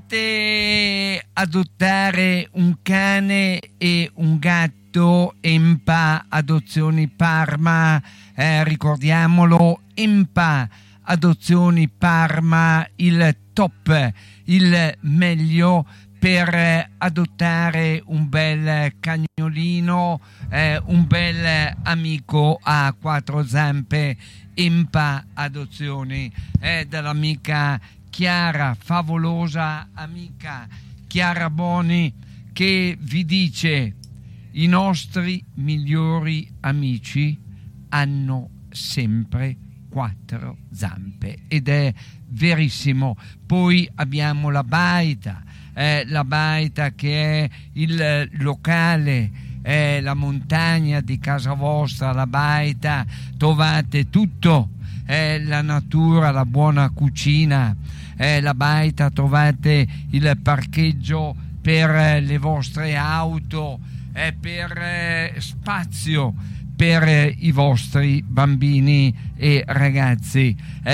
Volete adottare un cane e un gatto? Empa Adozioni Parma, ricordiamolo, Empa Adozioni Parma, il top, il meglio per adottare un bel cagnolino, un bel amico a quattro zampe. Empa Adozioni, dall'amica Chiara, favolosa amica Chiara Boni, che vi dice: i nostri migliori amici hanno sempre quattro zampe, ed è verissimo. Poi abbiamo la baita che è il locale, la montagna di casa vostra. La baita, trovate tutto, la natura, la buona cucina. La baita, trovate il parcheggio per le vostre auto, per spazio per i vostri bambini e ragazzi.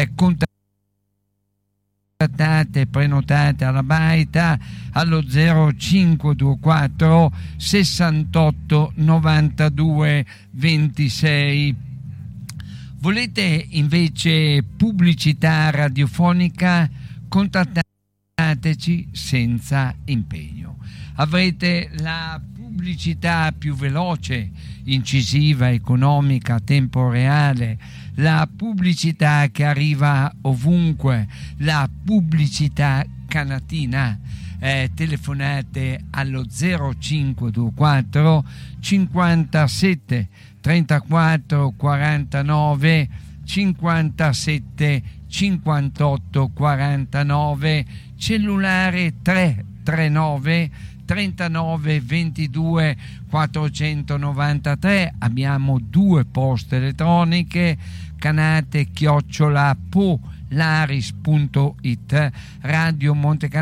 Contattate, prenotate alla baita allo 0524 68 92 26. Volete invece pubblicità radiofonica? Contattateci senza impegno. Avrete la pubblicità più veloce, incisiva, economica, a tempo reale, la pubblicità che arriva ovunque, la pubblicità canatina. Telefonate allo 0524 57 34 49 57 58 49, cellulare 339 39 22 493. Abbiamo due poste elettroniche: canate@polaris.it, Radio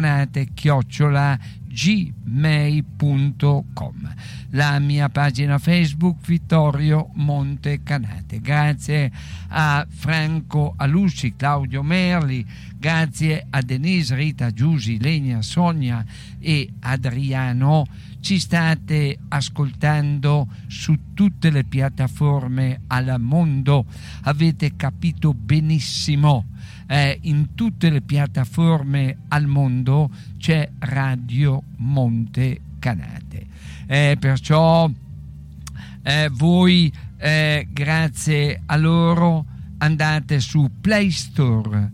Montecanate@gmail.com, la mia pagina Facebook Vittorio Montecanate. Grazie a Franco Alussi, Claudio Merli, grazie a Denise, Rita, Giusy, Lenia, Sonia e Adriano. Ci state ascoltando su tutte le piattaforme al mondo, avete capito benissimo. In tutte le piattaforme al mondo c'è Radio Montecanate. Perciò voi, grazie a loro, andate su Play Store,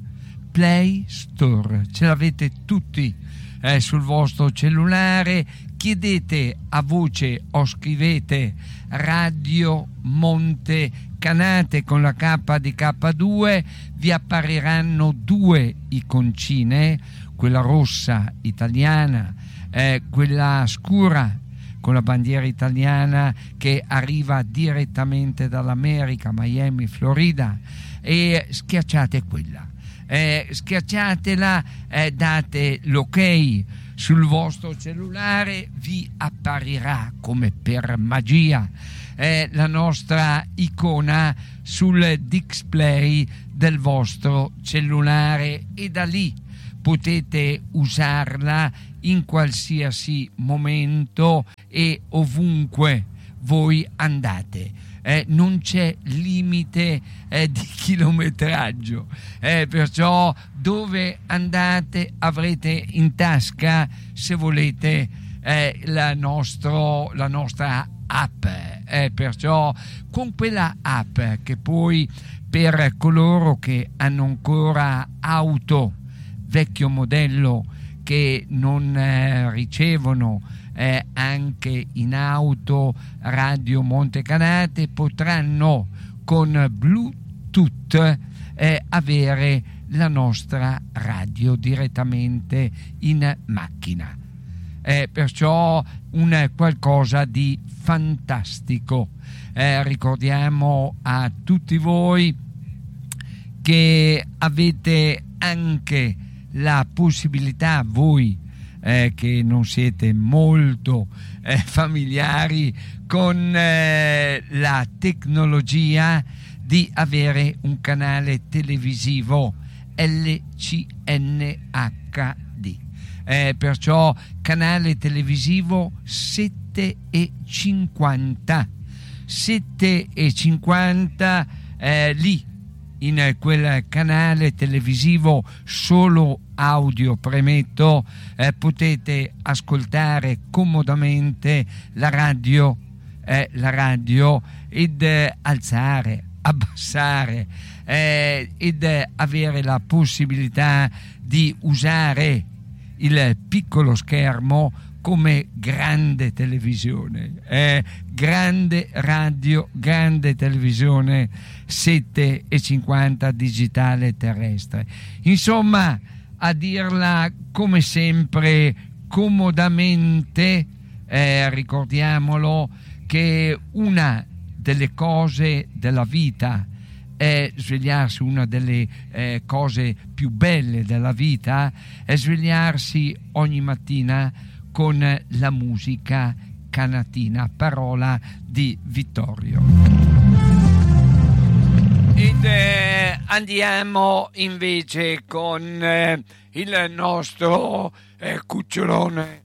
ce l'avete tutti sul vostro cellulare. Chiedete a voce o scrivete Radio Montecanate con la K di K2, vi appariranno due iconcine, quella rossa italiana, quella scura con la bandiera italiana che arriva direttamente dall'America, Miami, Florida, e schiacciate quella. Schiacciatela, date l'ok sul vostro cellulare, vi apparirà come per magia la nostra icona sul display del vostro cellulare, e da lì potete usarla in qualsiasi momento e ovunque voi andate. Non c'è limite di chilometraggio, perciò dove andate avrete in tasca, se volete, la nostra app, perciò con quella app, che poi per coloro che hanno ancora auto vecchio modello, che non ricevono anche in auto Radio Montecanate, potranno con Bluetooth avere la nostra radio direttamente in macchina. Perciò un qualcosa di fantastico. Ricordiamo a tutti voi che avete anche la possibilità, voi che non siete molto familiari con la tecnologia, di avere un canale televisivo LCNHD. perciò canale televisivo 7,50 7,50 lì in quel canale televisivo solo audio, premetto, potete ascoltare comodamente la radio ed alzare, abbassare ed avere la possibilità di usare il piccolo schermo come grande televisione, grande radio, grande televisione 7,50 digitale terrestre. Insomma, a dirla come sempre comodamente, ricordiamolo che una delle cose della vita è svegliarsi, una delle cose più belle della vita è svegliarsi ogni mattina con la musica canatina, parola di Vittorio. Ed andiamo invece con il nostro cucciolone.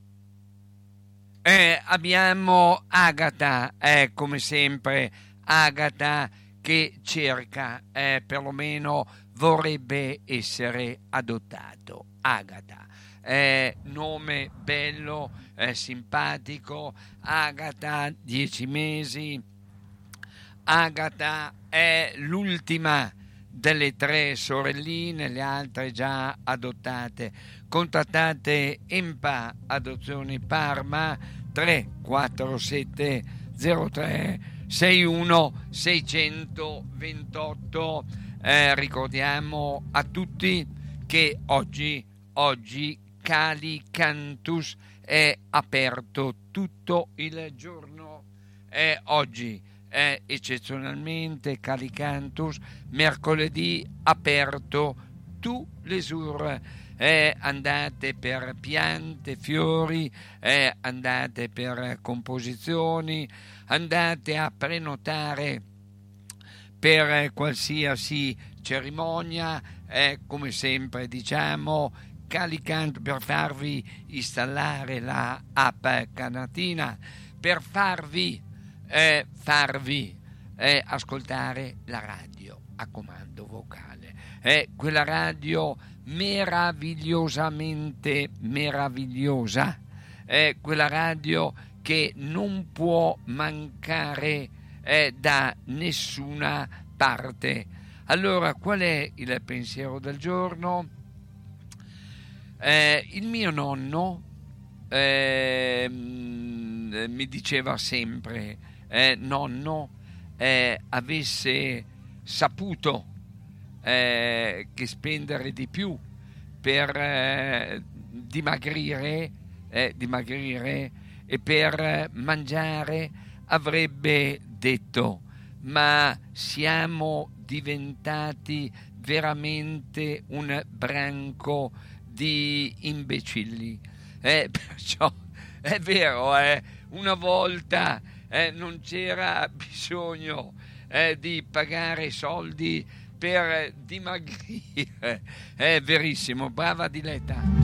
Abbiamo Agata, come sempre Agata che cerca, perlomeno vorrebbe essere adottato. Agata, nome bello, simpatico. Agata, 10 mesi. Agata è l'ultima delle 3 sorelline, le altre già adottate. Contattate Empa Adozioni Parma 347 03 61 628. Ricordiamo a tutti che oggi Calicantus è aperto tutto il giorno. Oggi è eccezionalmente Calicantus, mercoledì aperto tous les jours. Andate per piante, fiori, andate per composizioni, andate a prenotare per qualsiasi cerimonia, come sempre diciamo Calicantus, per farvi installare la app canatina, per farvi ascoltare la radio a comando vocale, quella radio meravigliosamente meravigliosa, quella radio che non può mancare da nessuna parte. Allora, qual è il pensiero del giorno? Il mio nonno mi diceva sempre, nonno, avesse saputo che spendere di più per dimagrire e per mangiare, avrebbe detto: ma siamo diventati veramente un branco di imbecilli. Perciò è vero, una volta non c'era bisogno di pagare soldi per dimagrire. È verissimo, brava Diletta.